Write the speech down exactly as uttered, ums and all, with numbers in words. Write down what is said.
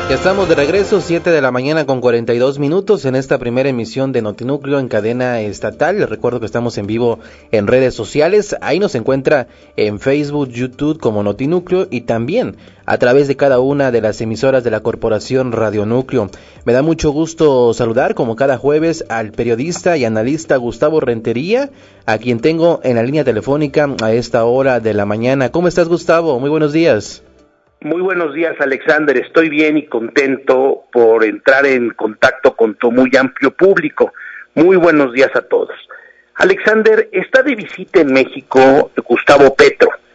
Ya estamos de regreso, siete de la mañana con cuarenta y dos minutos en esta primera emisión de Notinúcleo en cadena estatal. Les recuerdo que estamos en vivo en redes sociales. Ahí nos encuentra en Facebook, YouTube como Notinúcleo y también a través de cada una de las emisoras de la Corporación Radio Núcleo. Me da mucho gusto saludar como cada jueves al periodista y analista Gustavo Rentería, a quien tengo en la línea telefónica a esta hora de la mañana. ¿Cómo estás, Gustavo? Muy buenos días. Muy buenos días, Alexander. Estoy bien y contento por entrar en contacto con tu muy amplio público. Muy buenos días a todos. Alexander, está de visita en México Gustavo Petro,